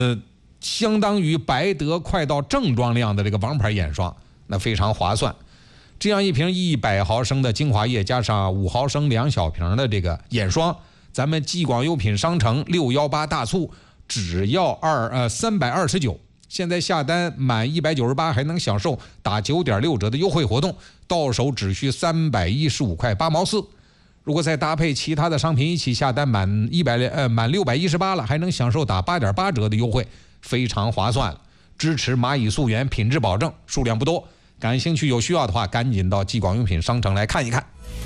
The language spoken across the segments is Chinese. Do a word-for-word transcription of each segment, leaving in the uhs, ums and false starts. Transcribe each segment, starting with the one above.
相当于白得快到正装量的这个王牌眼霜，那非常划算。这样一瓶一百毫升的精华液加上五毫升两小瓶的这个眼霜，咱们纪广优品商城六一八大促只要二呃三百二十九，现在下单满一百九十八还能享受打九点六折的优惠活动，到手只需三百一十五块八毛四。如果再搭配其他的商品一起下单满一百呃满六百一十八了，还能享受打八点八折的优惠，非常划算了。支持蚂蚁溯源，品质保证，数量不多。感兴趣有需要的话，赶紧到纪广用品商城来看一看。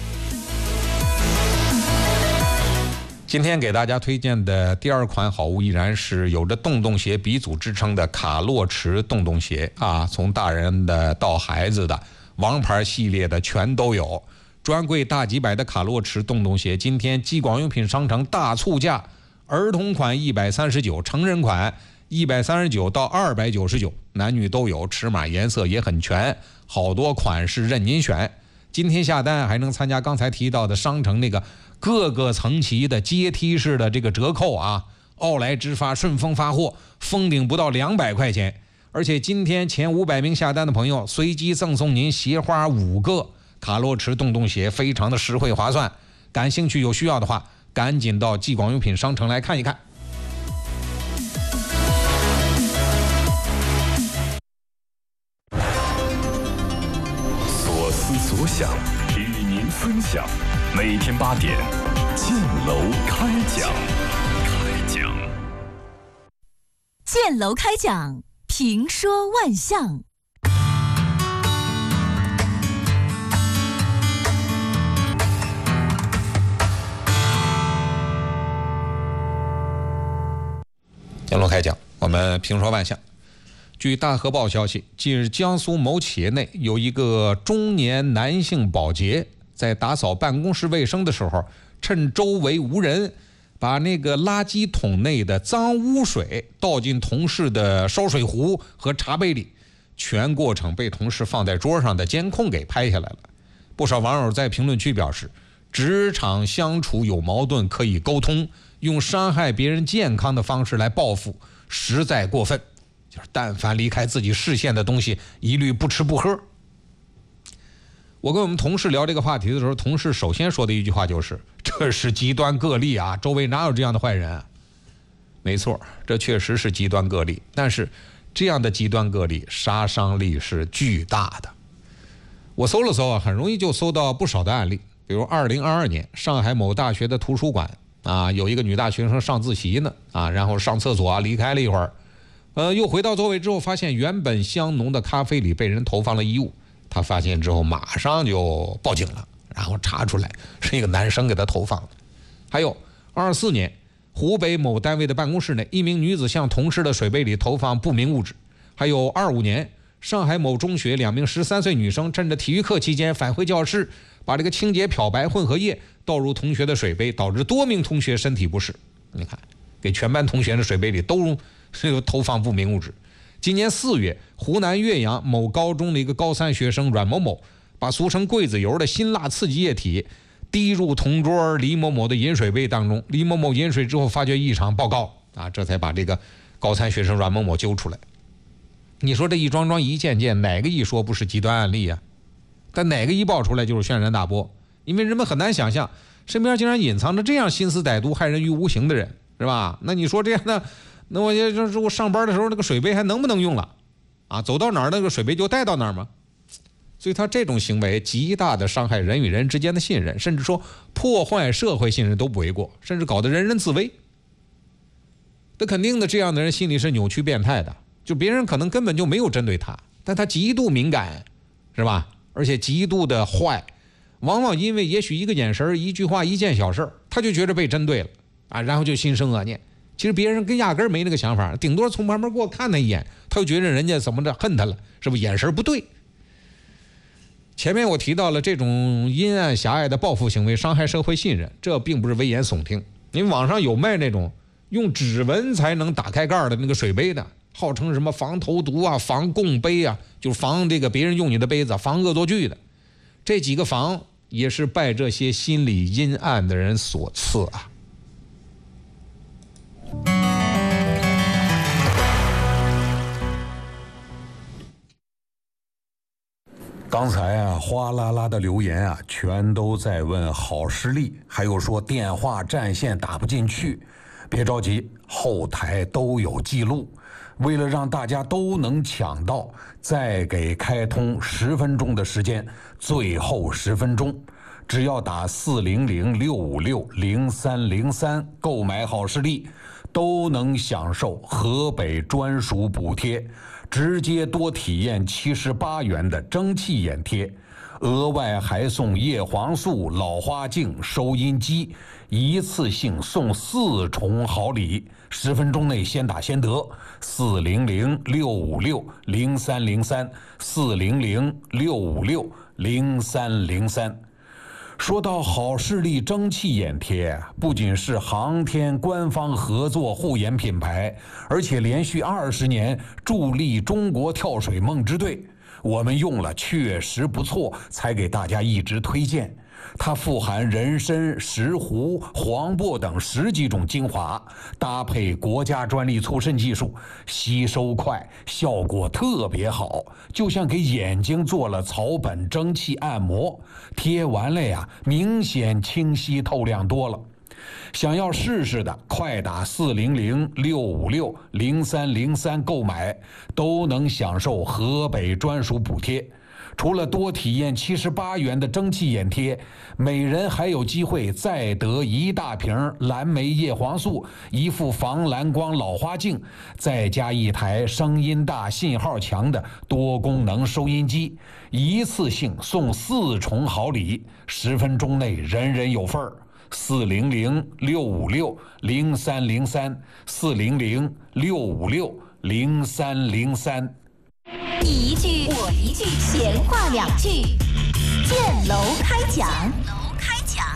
今天给大家推荐的第二款好物依然是有着洞洞鞋鼻祖之称的卡洛驰洞洞鞋啊，从大人的到孩子的，王牌系列的全都有。专柜大几百的卡洛驰洞洞鞋，今天纪广用品商城大促价，儿童款一百三十九，成人款一百三十九到二百九十九，男女都有，尺码颜色也很全，好多款式任您选。今天下单还能参加刚才提到的商城那个各个层级的阶梯式的这个折扣啊，奥莱直发，顺丰发货，封顶不到两百块钱。而且今天前五百名下单的朋友随机赠送您鞋花五个，卡洛驰洞洞鞋非常的实惠划算。感兴趣有需要的话，赶紧到纪广用品商城来看一看。 所思所想与您分享，每天八点建楼开讲。开讲， 建楼开讲，评说万象。 建楼开讲，我们评说万象。据大河报消息，近日江苏某企业内有一个中年男性保洁，在打扫办公室卫生的时候，趁周围无人，把那个垃圾桶内的脏污水倒进同事的烧水壶和茶杯里，全过程被同事放在桌上的监控给拍下来了。不少网友在评论区表示，职场相处有矛盾可以沟通，用伤害别人健康的方式来报复，实在过分。就是但凡离开自己视线的东西，一律不吃不喝。我跟我们同事聊这个话题的时候，同事首先说的一句话就是：“这是极端个例啊，周围哪有这样的坏人啊？”没错，这确实是极端个例，但是这样的极端个例杀伤力是巨大的。我搜了搜啊，很容易就搜到不少的案例，比如二零二二年上海某大学的图书馆啊，有一个女大学生上自习呢啊，然后上厕所啊，离开了一会儿。呃，又回到座位之后，发现原本香浓的咖啡里被人投放了异物。他发现之后，马上就报警了，然后查出来是一个男生给他投放的。还有二四年，湖北某单位的办公室内，一名女子向同事的水杯里投放不明物质。还有二五年，上海某中学两名十三岁女生趁着体育课期间返回教室，把这个清洁漂白混合液倒入同学的水杯，导致多名同学身体不适。你看，给全班同学的水杯里都是投放不明物质。今年四月，湖南岳阳某高中的一个高三学生阮某某，把俗称桂子油的辛辣刺激液体滴入同桌李某某的饮水杯当中。李某某饮水之后发觉异常，报告啊，这才把这个高三学生阮某某揪出来。你说这一桩桩一件件，哪个一说不是极端案例啊？但哪个一爆出来就是轩然大波，因为人们很难想象身边竟然隐藏着这样心思歹毒、害人于无形的人，是吧？那你说这样的，那我就就是我上班的时候那个水杯还能不能用了啊？走到哪儿那个水杯就带到哪儿吗？所以他这种行为极大的伤害人与人之间的信任，甚至说破坏社会信任都不为过，甚至搞得人人自危。那肯定的，这样的人心里是扭曲变态的，就别人可能根本就没有针对他，但他极度敏感，是吧？而且极度的坏，往往因为也许一个眼神、一句话、一件小事，他就觉得被针对了啊，然后就心生恶念。其实别人跟压根儿没那个想法，顶多从旁边过看他一眼，他就觉得人家怎么着恨他了，是不是眼神不对？前面我提到了这种阴暗狭隘的报复行为伤害社会信任，这并不是危言耸听。因为网上有卖那种用指纹才能打开盖的那个水杯的，号称什么防投毒啊、防共杯啊，就是防这个别人用你的杯子、防恶作剧的。这几个防也是拜这些心理阴暗的人所赐啊。 刚才啊，哗啦啦的留言啊，全都在问好视力，还有说电话占线打不进去。别着急，后台都有记录。为了让大家都能抢到，再给开通十分钟的时间，最后十分钟，只要打四零零六五六零三零三购买好视力，都能享受河北专属补贴。直接多体验七十八元的蒸汽眼贴，额外还送叶黄素、老花镜、收音机，一次性送四重好礼，十分钟内先打先得。四零零六五六零三零三，四零零六五六零三零三。说到好视力蒸汽眼贴，不仅是航天官方合作护眼品牌，而且连续二十年助力中国跳水梦之队。我们用了确实不错，才给大家一直推荐。它富含人参、石斛、黄柏等十几种精华，搭配国家专利促渗技术，吸收快，效果特别好，就像给眼睛做了草本蒸汽按摩，贴完了呀，明显清晰透亮多了。想要试试的，快打四零零六五六零三零三购买，都能享受河北专属补贴。除了多体验七十八元的蒸汽眼贴，每人还有机会再得一大瓶蓝莓叶黄素、一副防蓝光老花镜，再加一台声音大、信号强的多功能收音机，一次性送四重好礼，十分钟内人人有份儿。四零零六五六零三零三，四零零六五六零三零三。 你一句我一句，闲话两句，建楼开讲。楼开讲。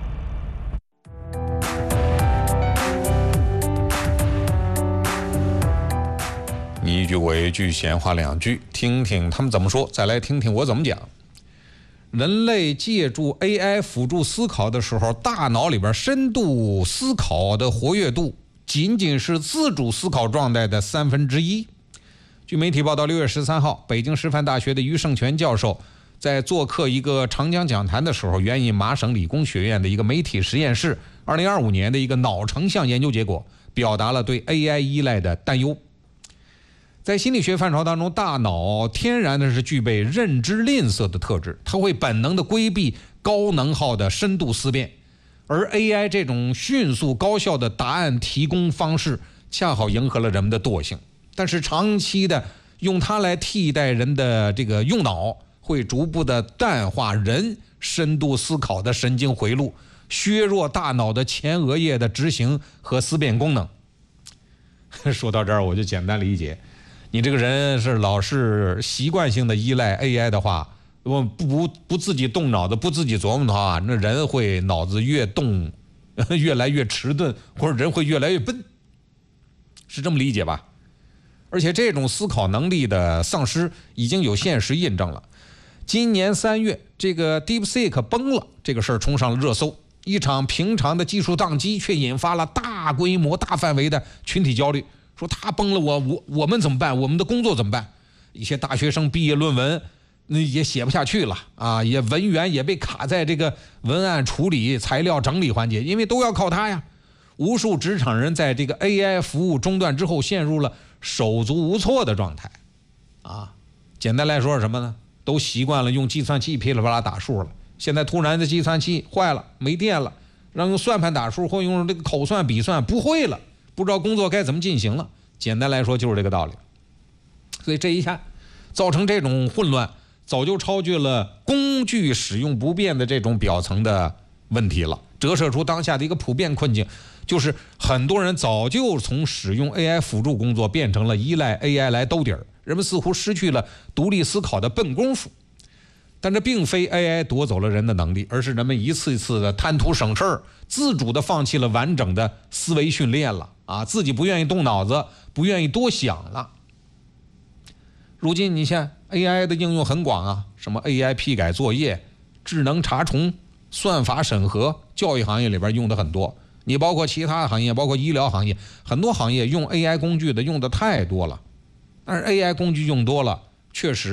你一句我一句，闲话两句，听听他们怎么说，再来听听我怎么讲。人类借助 A I 辅助思考的时候，大脑里边深度思考的活跃度仅仅是自主思考状态的三分之一。据媒体报道，六月十三号，北京师范大学的于胜全教授在做客一个长讲讲坛的时候，援引麻省理工学院的一个媒体实验室二零二五年的一个脑成像研究结果，表达了对 A I 依赖的担忧。在心理学范畴当中，大脑天然的是具备认知吝啬的特质，它会本能的规避高能耗的深度思辨，而 A I 这种迅速高效的答案提供方式，恰好迎合了人们的惰性。但是长期的用它来替代人的这个用脑，会逐步的淡化人深度思考的神经回路，削弱大脑的前额叶的执行和思辨功能。说到这儿，我就简单理解。你这个人是老是习惯性的依赖 A I 的话，不不不自己动脑子，不自己琢磨的话，那人会脑子越动越来越迟钝，或者人会越来越笨，是这么理解吧？而且这种思考能力的丧失已经有现实印证了。今年三月，这个 DeepSeek 崩了，这个事儿冲上了热搜。一场平常的技术宕机，却引发了大规模、大范围的群体焦虑。说他崩了我，我我们怎么办？我们的工作怎么办？一些大学生毕业论文那也写不下去了啊，也文员也被卡在这个文案处理、材料整理环节，因为都要靠它呀。无数职场人在这个 A I 服务中断之后，陷入了手足无措的状态啊。简单来说是什么呢？都习惯了用计算器噼里啪啦打数了，现在突然的计算器坏了，没电了，让用算盘打数或用这个口算笔算不会了，不知道工作该怎么进行了。简单来说就是这个道理。所以这一下造成这种混乱，早就超越了工具使用不便的这种表层的问题了，折射出当下的一个普遍困境，就是很多人早就从使用 A I 辅助工作变成了依赖 A I 来兜底儿，人们似乎失去了独立思考的笨功夫。但这并非 A I 夺走了人的能力，而是人们一次一次的贪图省事儿，自主的放弃了完整的思维训练了啊，自己不愿意动脑子，不愿意多想了。如今你看 A I 的应用很广啊，什么 A I 批改作业、智能查重、算法审核，教育行业里边用的很多。你包括其他行业，包括医疗行业，很多行业用 A I 工具的用的太多了。但是 A I 工具用多了，确实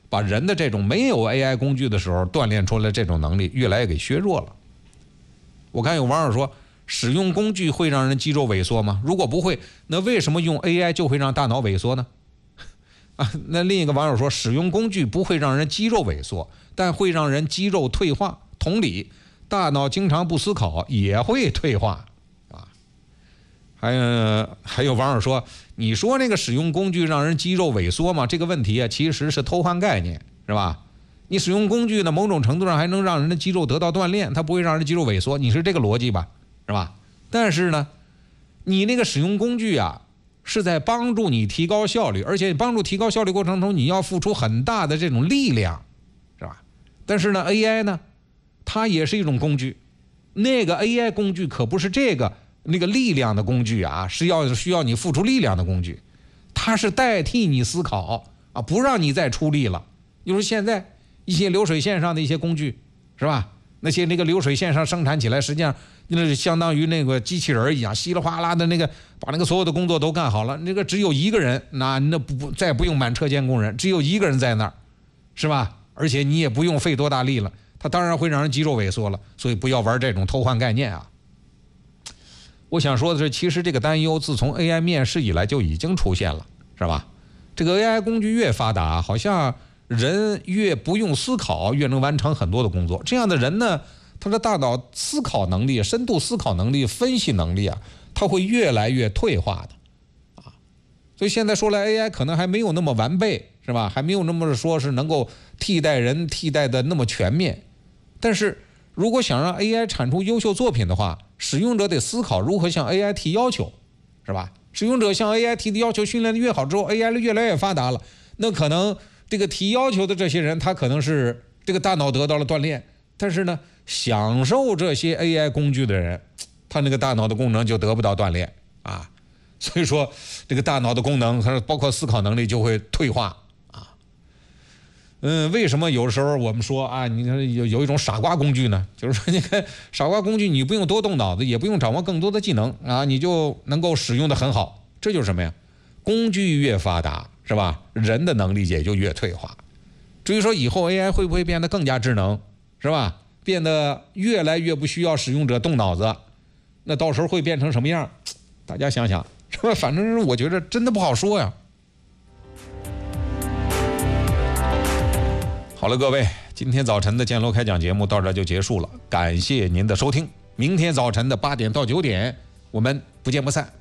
把人的这种没有 A I 工具的时候锻炼出来这种能力越来越给削弱了。我看有网友说，使用工具会让人肌肉萎缩吗？如果不会，那为什么用 A I 就会让大脑萎缩呢？啊，那另一个网友说，使用工具不会让人肌肉萎缩，但会让人肌肉退化。同理，大脑经常不思考也会退化啊。还有还有网友说，你说那个使用工具让人肌肉萎缩吗？这个问题啊，其实是偷换概念，是吧？你使用工具呢，某种程度上还能让人的肌肉得到锻炼，它不会让人肌肉萎缩，你是这个逻辑吧？是吧？但是呢，你那个使用工具啊，是在帮助你提高效率，而且帮助提高效率过程中，你要付出很大的这种力量，是吧？但是呢 ，A I 呢，它也是一种工具，那个 A I 工具可不是这个那个力量的工具啊，是要需要你付出力量的工具，它是代替你思考啊，不让你再出力了。比如现在一些流水线上的一些工具，是吧？那些那个流水线上生产起来，实际上那是相当于那个机器人一样，稀里哗啦的那个把那个所有的工作都干好了。那个只有一个人，那那不再不用满车间工人，只有一个人在那儿，是吧？而且你也不用费多大力了，它当然会让人肌肉萎缩了。所以不要玩这种偷换概念啊！我想说的是，其实这个担忧自从 A I 面世以来就已经出现了，是吧？这个 A I 工具越发达，好像人越不用思考，越能完成很多的工作。这样的人呢，他的大脑思考能力、深度思考能力、分析能力啊，他会越来越退化的啊。所以现在说来 A I 可能还没有那么完备，是吧？还没有那么说是能够替代人、替代的那么全面。但是如果想让 A I 产出优秀作品的话，使用者得思考如何向 A I 提要求，是吧？使用者向 A I 提的要求训练的越好之后， A I 越来越发达了，那可能这个提要求的这些人，他可能是这个大脑得到了锻炼，但是呢，享受这些 A I 工具的人，他那个大脑的功能就得不到锻炼啊。所以说，这个大脑的功能和包括思考能力就会退化啊。嗯，为什么有的时候我们说啊，你看有有一种傻瓜工具呢？就是说，你看傻瓜工具，你不用多动脑子，也不用掌握更多的技能啊，你就能够使用的很好。这就是什么呀？工具越发达，是吧？人的能力也就越退化。至于说以后 A I 会不会变得更加智能，是吧？变得越来越不需要使用者动脑子，那到时候会变成什么样？大家想想，是吧？反正我觉得真的不好说呀。好了，各位，今天早晨的建楼开讲节目到这就结束了，感谢您的收听。明天早晨的八点到九点，我们不见不散。